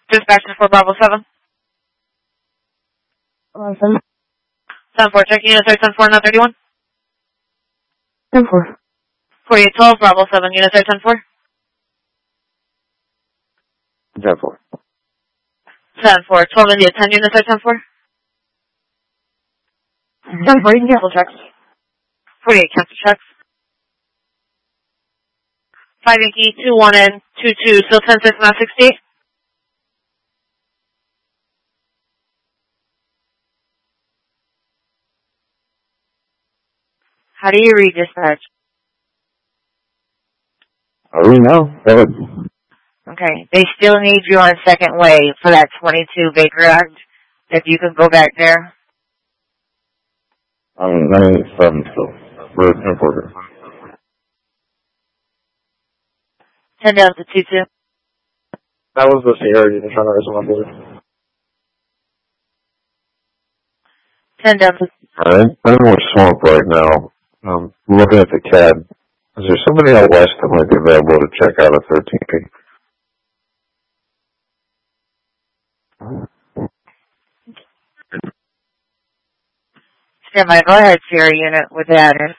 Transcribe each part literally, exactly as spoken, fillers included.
Dispatch for Bravo seven. Awesome. ten four, check unit ten four, not thirty-one. ten four. forty-eight twelve, Bravo seven, unit ten four. ten four. ten four, twelve India ten, unit ten four. ten four, you can cancel checks. forty-eight, cancel checks. five Yankee, two one N, two two, still ten six, not sixty-eight. How do you read dispatch? How do we know? Go ahead. Okay, they still need you on second way for that twenty-two Baker Act. If you could go back there. I'm ninety-seven still. We're at ten four. ten down to two two. That was the Sierra unit trying to wrestle on board. ten down to... Alright, I'm more swamp right now. Um, looking at the C A D. Is there somebody out west that might be available to check out a thirteen P? Stand by, go ahead, Sierra unit with the address.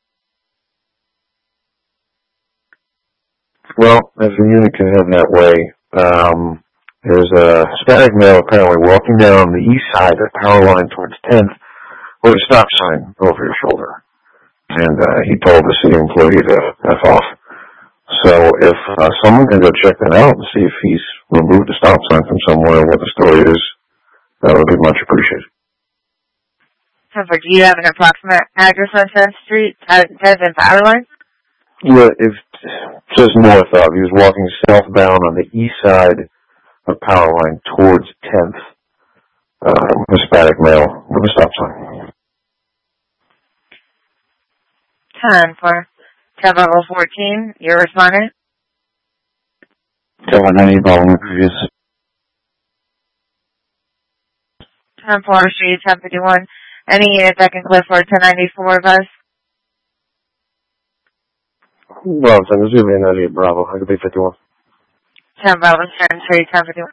Well, if the unit can head that way, um, there's a static male apparently walking down the east side of power line towards tenth with a stop sign over your shoulder. And uh, he told the city employee to F off. So if uh, someone can go check that out and see if he's removed the stop sign from somewhere, what the story is, that would be much appreciated. Do you have an approximate address on tenth Street, tenth and Power Line? Yeah, it's just north of. He was walking southbound on the east side of Power Line towards tenth. Uh, Hispanic male with a stop sign. ten for ten level fourteen, you're responding? ten one ninety, following previous. ten four Street, ten fifty-one. Any unit that can clear for ten ninety-four of us? Bravo, ten, this is going to be an Elliot Bravo. I could be fifty-one. ten Bravo, ten Street, ten fifty-one.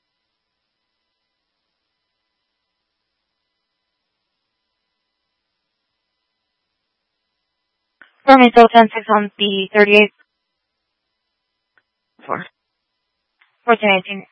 For me, so ten six on the thirty-eight. four. fourteen eighteen.